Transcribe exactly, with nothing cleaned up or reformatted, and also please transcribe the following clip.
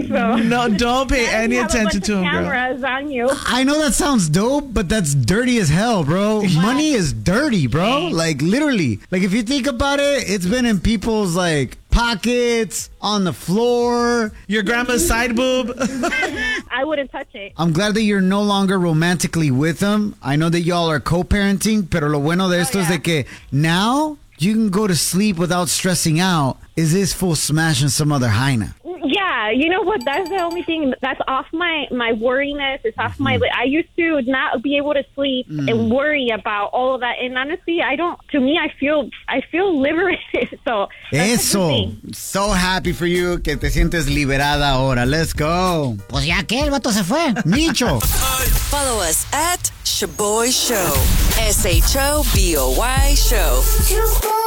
anyway, so. No, don't pay any attention to him, girl. Cameras on you. I know that sounds dope, but that's dirty as hell, bro. Money is dirty, bro. Like, literally. Like, if you think about it, it's been in people's, like, pockets, on the floor. Your grandma's side boob. I wouldn't touch it. I'm glad that you're no longer romantically with them. I know that y'all are co-parenting, pero lo bueno de esto Oh, es yeah. de que now you can go to sleep without stressing out. Is this full smashing some other hyena? Yeah, you know what? That's the only thing that's off my my worriness. It's off my. I used to not be able to sleep and worry about all of that. And honestly, I don't. To me, I feel I feel liberated. So that's a good Eso. thing. So happy for you que te sientes liberada ahora. Let's go. Pues ya que el vato se fue. Micho. Follow us at Shaboy Show. S H O B O Y Show.